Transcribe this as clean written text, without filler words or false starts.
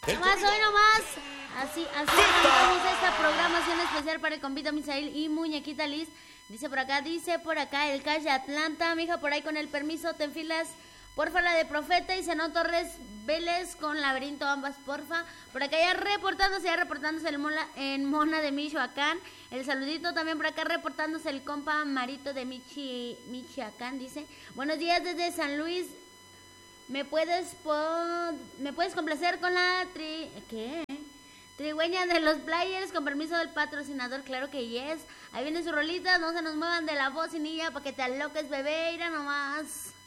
Nomás, hoy nomás. Así arrancamos esta programación especial para el compita Misael y Muñequita Liz. Dice por acá el Cash de Atlanta, mija, por ahí con el permiso te enfilas, porfa, la de Profeta y Zenón Torres Vélez con Laberinto, ambas, porfa. Por acá ya reportándose en Mona de Michoacán. El saludito también por acá reportándose el compa Marito de Michoacán, dice. Buenos días desde San Luis. ¿Me puedes complacer con la trigüeña de los players con permiso del patrocinador? Claro que yes. Ahí viene su rolita, no se nos muevan de la bocinilla para que te aloques, bebé, irá nomás.